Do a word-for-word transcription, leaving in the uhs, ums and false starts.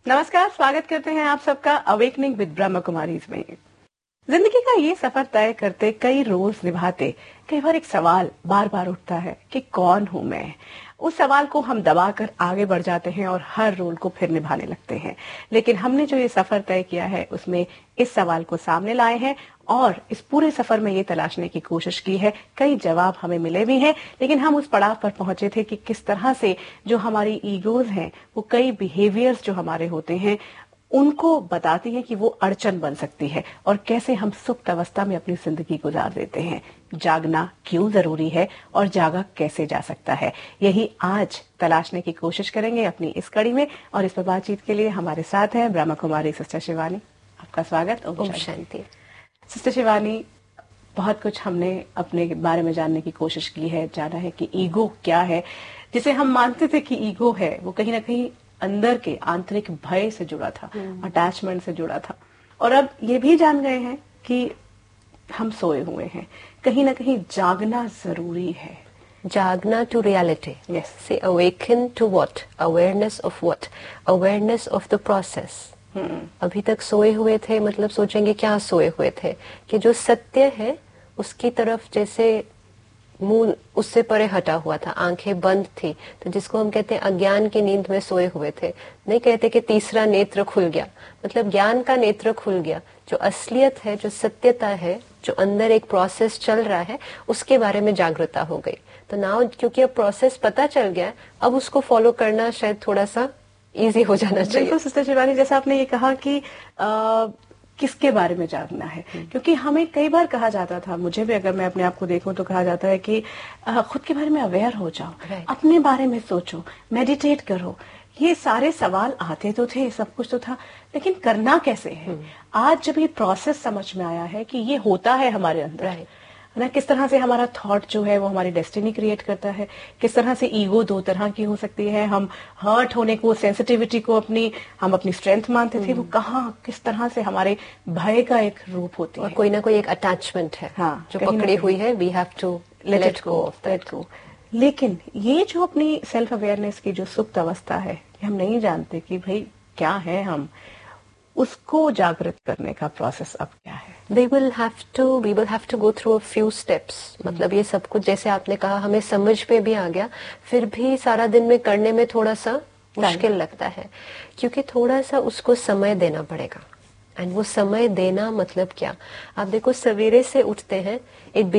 नमस्कार, स्वागत करते हैं आप सबका अवेकनिंग विद ब्रह्म कुमारीज में। जिंदगी का ये सफर तय करते, कई रोल्स निभाते, कई बार एक सवाल बार बार उठता है कि कौन हूं मैं। उस सवाल को हम दबाकर आगे बढ़ जाते हैं और हर रोल को फिर निभाने लगते हैं। लेकिन हमने जो ये सफर तय किया है उसमें इस सवाल को सामने लाए हैं और इस पूरे सफर में ये तलाशने की कोशिश की है। कई जवाब हमें मिले भी हैं, लेकिन हम उस पड़ाव पर पहुंचे थे कि किस तरह से जो हमारी ईगोज हैं, वो कई बिहेवियर्स जो हमारे होते हैं उनको बताती हैं कि वो अड़चन बन सकती है और कैसे हम सुप्त अवस्था में अपनी जिंदगी गुजार देते हैं। जागना क्यों जरूरी है और जागा कैसे जा सकता है, यही आज तलाशने की कोशिश करेंगे अपनी इस कड़ी में। और इस पर बातचीत के लिए हमारे साथ हैं ब्रह्म कुमारी सिस्टर शिवानी। आपका स्वागत। ओम शांति। सिस्टर शिवानी, बहुत कुछ हमने अपने बारे में जानने की कोशिश की है, जाना है कि ईगो क्या है। जिसे हम मानते थे कि ईगो है, वो कहीं ना कहीं अंदर के आंतरिक भय से जुड़ा था, अटैचमेंट से जुड़ा था। और अब ये भी जान गए हैं कि हम सोए हुए हैं, कहीं ना कहीं जागना जरूरी है। जागना टू रियलिटी। Yes. से awaken to what? Awareness of what? Awareness of the process. अभी तक सोए हुए थे, मतलब सोचेंगे क्या सोए हुए थे, कि जो सत्य है उसकी तरफ जैसे मुंह उससे परे हटा हुआ था, आंखें बंद थी, तो जिसको हम कहते हैं अज्ञान की नींद में सोए हुए थे। नहीं कहते कि तीसरा नेत्र खुल गया, मतलब ज्ञान का नेत्र खुल गया। जो असलियत है, जो सत्यता है, जो अंदर एक प्रोसेस चल रहा है, उसके बारे में जागरूकता हो गई। तो नाउ क्योंकि अब प्रोसेस पता चल गया, अब उसको फॉलो करना शायद थोड़ा सा इजी हो जाना चाहिए। बिल्कुल सिस्टर शिवानी, जैसा आपने ये कहा कि आ, किसके बारे में जानना है, क्योंकि हमें कई बार कहा जाता था, मुझे भी अगर मैं अपने आप को देखूं तो कहा जाता है कि आ, खुद के बारे में अवेयर हो जाओ, right. अपने बारे में सोचो, मेडिटेट करो। ये सारे सवाल आते तो थे, सब कुछ तो था, लेकिन करना कैसे है। आज जब ये प्रोसेस समझ में आया है कि ये होता है हमारे अंदर, right. ना, किस तरह से हमारा थॉट जो है वो हमारी डेस्टिनी क्रिएट करता है, किस तरह से ईगो दो तरह की हो सकती है। हम हर्ट होने को, सेंसिटिविटी को अपनी हम अपनी स्ट्रेंथ मानते थे, वो कहाँ किस तरह से हमारे भय का एक रूप होती और है। कोई ना कोई एक अटैचमेंट है, हाँ, जो पकड़ी हुई है। We have to let it go, let go. लेकिन ये जो अपनी सेल्फ अवेयरनेस की जो सुप्त अवस्था है, हम नहीं जानते कि भाई क्या है हम, उसको जागृत करने का प्रोसेस अब क्या है। They will have to, we will have to go through a few steps. मतलब ये सब कुछ जैसे आपने कहा हमें समझ पे भी आ गया, फिर भी सारा दिन में करने में थोड़ा सा मुश्किल लगता है, क्योंकि थोड़ा सा उसको समय देना पड़ेगा। एंड वो समय देना मतलब क्या? आप देखो, सवेरे से उठते हैं, एक